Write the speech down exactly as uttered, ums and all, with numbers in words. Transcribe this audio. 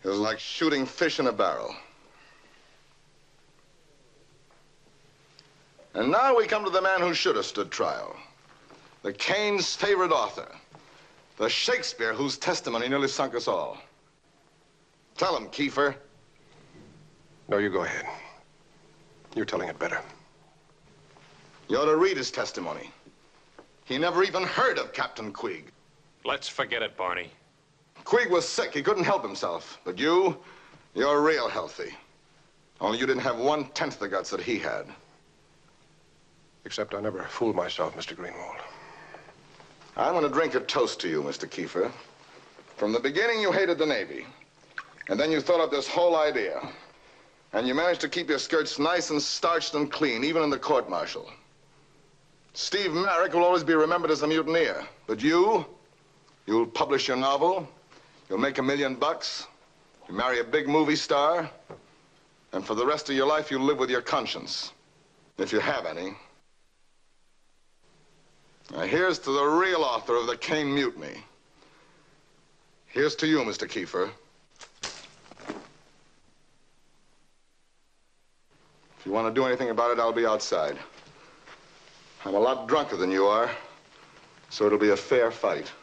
It was like shooting fish in a barrel. And now we come to the man who should have stood trial. The Kane's favorite author. The Shakespeare whose testimony nearly sunk us all. Tell him, Kiefer. No, you go ahead. You're telling it better. You ought to read his testimony. He never even heard of Captain Queeg. Let's forget it, Barney. Queeg was sick. He couldn't help himself. But you, you're real healthy. Only you didn't have one-tenth the guts that he had. Except I never fooled myself, Mister Greenwald. I'm going to drink a toast to you, Mister Kiefer. From the beginning, you hated the Navy. And then you thought up this whole idea. And you managed to keep your skirts nice and starched and clean, even in the court-martial. Steve Merrick will always be remembered as a mutineer. But you, you'll publish your novel, you'll make a million bucks, you marry a big movie star, and for the rest of your life, you'll live with your conscience, if you have any. Now, here's to the real author of the Kane Mutiny. Here's to you, Mister Kiefer. If you want to do anything about it, I'll be outside. I'm a lot drunker than you are, so it'll be a fair fight.